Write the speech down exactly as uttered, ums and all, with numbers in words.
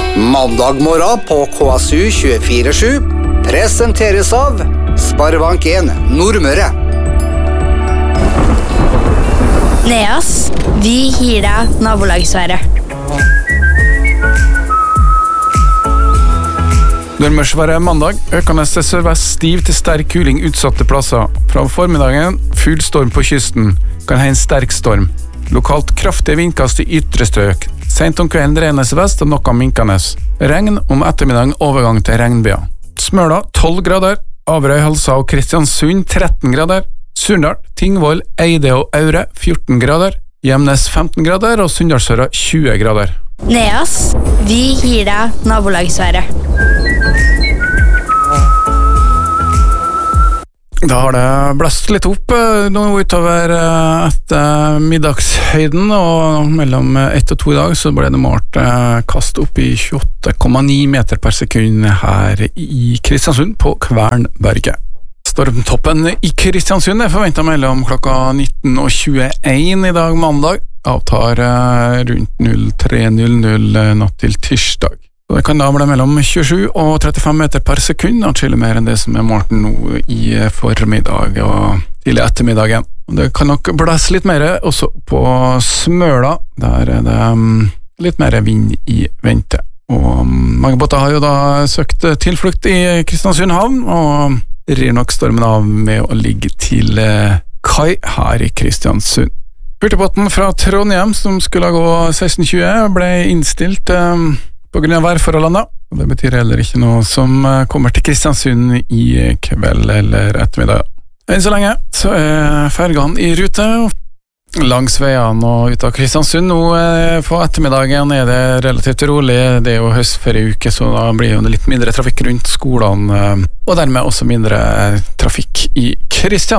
Mandag morgen på K S U tjuefire sju presenteres av Sparebank en Nordmøre. Neas, vi gir deg nabolagsværet. Nordmørsværet mandag, økende til sørvest stiv til sterk kuling utsatte plasser. Fra formiddagen, full storm på kysten, kan ha en sterk storm. Lokalt kraftige vindkast i ytre strøk. Sent om kvelden regnes vest og noe minkenes. Regn om ettermiddagen overgang til regnbyer. Smøla tolv grader, Averøy, Halsa og Kristiansund tretten grader. Surndal, Tingvoll, Eide og Aure fjorten grader. Gjemnes femten grader og Sunndalsøra tjue grader. Neas, vi gir deg nabolagsværet. Da har det blåst litt opp nå utover etter middagshøyden, og mellom ett og to i dag så ble det målt kast opp i tjueåtte komma ni meter per sekund her i Kristiansund på Kvernberget. Stormtoppen i Kristiansund er forventet mellom klokka nitten og tjueen i dag mandag, avtar rundt null tre null null natt til tirsdag. Det kan da bli mellom tjuesju og trettifem meter per sekund, atskillig mer enn det som er målt nå i formiddag og tidlig ettermiddagen. Det kan nok blæse litt mer også på Smøla, der er det litt mer vind i vente. Og mange båter har jo da søkt tilflukt i Kristiansund havn, og rir nok stormen av med å ligge til kai her i Kristiansund. Hurtigbåten fra Trondheim som skulle gå seksten tjue ble innstilt på grunn av værforholdene. Det betyr heller ikke noe som kommer til Kristiansund i kveld eller ettermiddag. Enn så lenge så er fergene i rute langs veiene og ut av Kristiansund. Nå på ettermiddagen er det relativt rolig. Det er jo høstferieuke, så da blir det litt mindre trafikk rundt skolene, og dermed også mindre trafikk i Kristiansund.